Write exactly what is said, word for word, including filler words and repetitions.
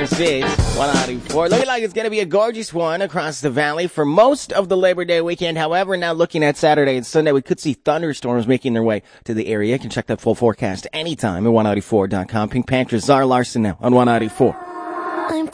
Breakfast Hits, one ninety-four. Looking like it's going to be a gorgeous one across the valley for most of the Labor Day weekend. However, now looking at Saturday and Sunday, we could see thunderstorms making their way to the area. You can check that full forecast anytime at one ninety-four dot com. Pink Panther's Zara Larson now on one ninety-four. I'm